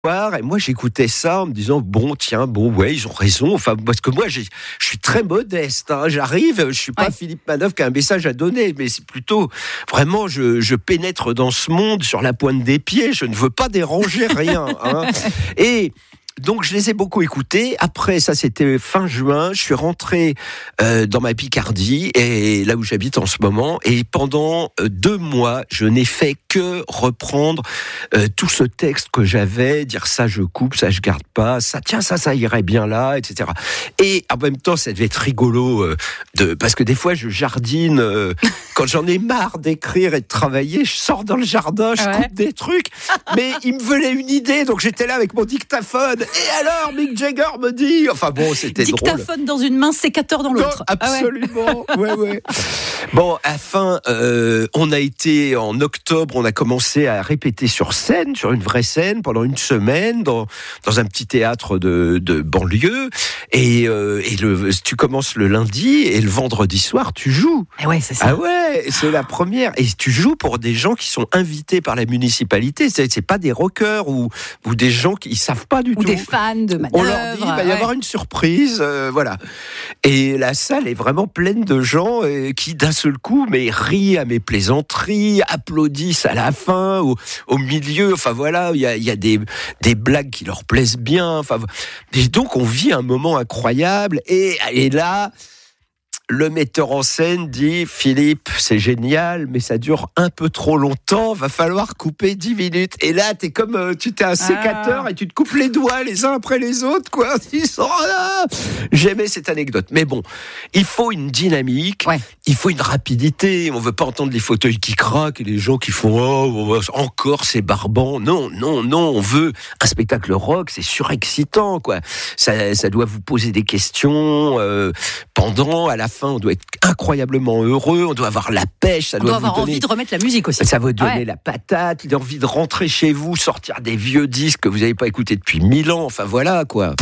Et moi j'écoutais ça en me disant ouais, ils ont raison, enfin parce que moi je suis très modeste, hein. J'arrive, je suis pas Philippe Manœuvre qui a un message à donner, mais c'est plutôt vraiment je pénètre dans ce monde sur la pointe des pieds, je ne veux pas déranger rien, hein. Et donc je les ai beaucoup écoutés. Après, ça c'était fin juin, je suis rentré dans ma Picardie, et là où j'habite en ce moment, et pendant 2 mois, je n'ai fait que reprendre tout ce texte que j'avais, dire ça je coupe, ça je garde pas, ça irait bien là, etc. Et en même temps, ça devait être rigolo, parce que des fois je jardine, quand j'en ai marre d'écrire et de travailler, je sors dans le jardin, je coupe des trucs, mais il me venait une idée, donc j'étais là avec mon dictaphone. Et alors, Mick Jagger me dit... Enfin bon, c'était drôle. Dictaphone dans une main, sécateur dans l'autre. Non, absolument, ouais. Bon, à la fin, on a été, en octobre, on a commencé à répéter sur scène, sur une vraie scène, pendant une semaine, dans un petit théâtre de banlieue. Et tu commences le lundi, et le vendredi soir, tu joues. Ah ouais, c'est ça. Ah ouais, c'est la première. Et tu joues pour des gens qui sont invités par la municipalité. C'est pas des rockers ou des gens qui ne savent pas du tout. Ou des fans de Manœuvre. On leur dit, il va y avoir une surprise, voilà. Et la salle est vraiment pleine de gens qui, d'un seul coup, rient à mes plaisanteries, applaudissent à la fin, au milieu. Enfin voilà, il y a des blagues qui leur plaisent bien. Enfin, et donc on vit un moment incroyable. Et là, le metteur en scène dit « Philippe, c'est génial, mais ça dure un peu trop longtemps, va falloir couper 10 minutes. » Et là, t'es comme, tu t'es un sécateur et tu te coupes les doigts les uns après les autres, quoi. J'aimais cette anecdote. Mais bon, il faut une dynamique, il faut une rapidité. On veut pas entendre les fauteuils qui craquent et les gens qui font « Oh, encore c'est barbant. » Non, on veut un spectacle rock, c'est surexcitant, quoi. Ça doit vous poser des questions pendant, à la fin, on doit être incroyablement heureux, on doit avoir la pêche, on doit avoir envie de remettre la musique aussi. Ça va donner la patate, il a envie de rentrer chez vous, sortir des vieux disques que vous n'avez pas écoutés depuis 1000 ans, enfin voilà quoi.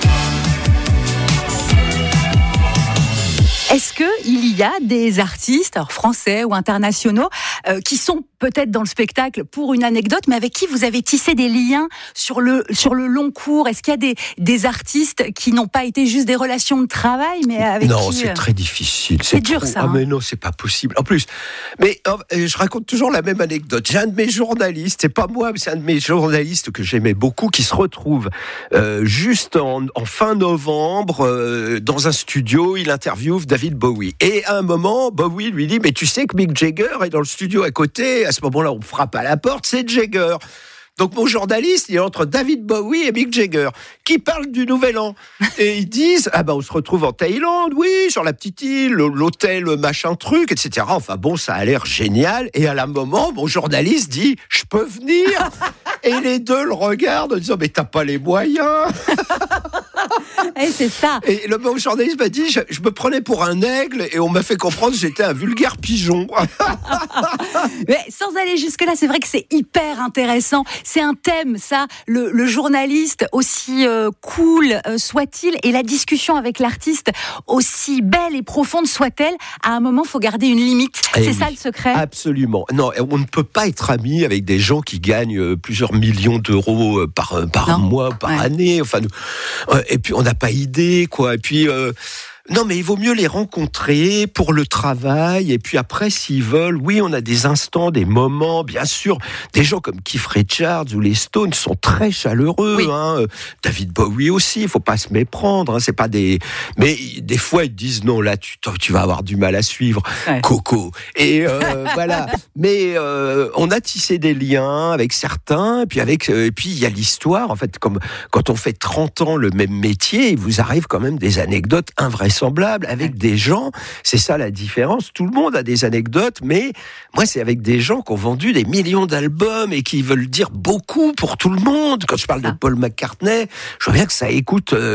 Est-ce qu'il y a des artistes, alors français ou internationaux, qui sont peut-être dans le spectacle pour une anecdote, mais avec qui vous avez tissé des liens sur le long cours? Est-ce qu'il y a des artistes qui n'ont pas été juste des relations de travail, mais avec Non, c'est très difficile. C'est dur, ça. Ah, mais non, c'est pas possible. En plus, mais je raconte toujours la même anecdote. J'ai un de mes journalistes, c'est pas moi, mais c'est un de mes journalistes que j'aimais beaucoup, qui se retrouve juste en fin novembre dans un studio. Il interviewe David Bowie. Et à un moment, Bowie lui dit « Mais tu sais que Mick Jagger est dans le studio à côté. À ce moment-là, on frappe à la porte, c'est Jagger. » Donc mon journaliste, il est entre David Bowie et Mick Jagger, qui parlent du Nouvel An. Et ils disent, on se retrouve en Thaïlande, oui, sur la petite île, l'hôtel, machin truc, etc. Enfin bon, ça a l'air génial. Et à un moment, mon journaliste dit, je peux venir? Et les deux le regardent en disant, mais t'as pas les moyens. Et c'est ça. Et le journaliste m'a dit, je me prenais pour un aigle, et on m'a fait comprendre que j'étais un vulgaire pigeon. Mais sans aller jusque-là, c'est vrai que c'est hyper intéressant. C'est un thème, ça, le journaliste, aussi cool soit-il, et la discussion avec l'artiste, aussi belle et profonde soit-elle, à un moment, il faut garder une limite. C'est ça le secret? Absolument. Non, on ne peut pas être ami avec des gens qui gagnent plusieurs millions d'euros par mois, par année. Enfin, et puis, on n'a pas idée, quoi. Et puis... non, mais il vaut mieux les rencontrer pour le travail, et puis après, s'ils veulent, oui, on a des instants, des moments, bien sûr. Des gens comme Keith Richards ou les Stones sont très chaleureux, David Bowie aussi, il faut pas se méprendre, c'est pas des... Mais des fois, ils disent, non, là, tu vas avoir du mal à suivre, Coco. Et voilà. Mais on a tissé des liens avec certains, et puis il y a l'histoire, en fait, comme quand on fait 30 ans le même métier, il vous arrive quand même des anecdotes invraisemblables avec des gens, c'est ça la différence. Tout le monde a des anecdotes, mais moi c'est avec des gens qui ont vendu des millions d'albums et qui veulent dire beaucoup pour tout le monde. Quand je parle de Paul McCartney, je vois bien que ça écoute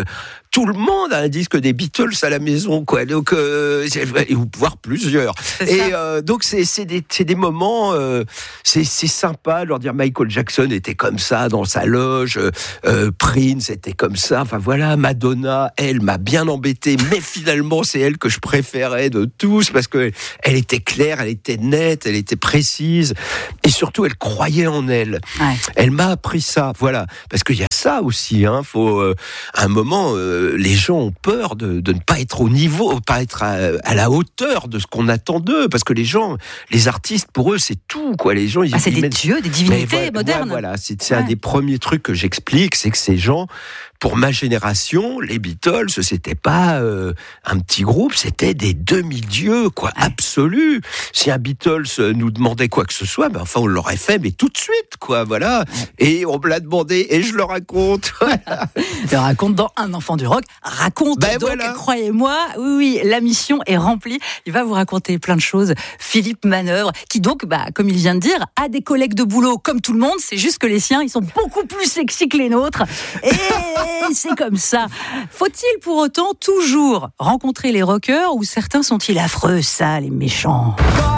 tout le monde a un disque des Beatles à la maison, quoi. Donc, voire plusieurs. Et donc, c'est des moments, c'est sympa de leur dire Michael Jackson était comme ça dans sa loge, Prince était comme ça. Enfin voilà, Madonna, elle m'a bien embêté, mais finalement, c'est elle que je préférais de tous parce que elle était claire, elle était nette, elle était précise, et surtout, elle croyait en elle. Ouais. Elle m'a appris ça, voilà, parce qu'il y a ça aussi. Faut à un moment, les gens ont peur de ne pas être au niveau, pas être à la hauteur de ce qu'on attend d'eux, parce que les artistes, pour eux, c'est tout, quoi. Les gens, c'est des dieux, des divinités modernes. Voilà, c'est un des premiers trucs que j'explique, c'est que ces gens, pour ma génération, les Beatles, c'était pas un petit groupe, c'était des demi-dieux, quoi, absolus. Si un Beatles nous demandait quoi que ce soit, on l'aurait fait, mais tout de suite, quoi, voilà. Et on me l'a demandé, et je le raconte. Voilà. Je le raconte dans Un enfant du rock. Raconte, donc, voilà. Croyez-moi, oui, la mission est remplie. Il va vous raconter plein de choses. Philippe Manœuvre, qui donc, comme il vient de dire, a des collègues de boulot comme tout le monde, c'est juste que les siens, ils sont beaucoup plus sexy que les nôtres. Et c'est comme ça. Faut-il pour autant toujours rencontrer les rockers ou certains sont-ils affreux, sales et méchants ?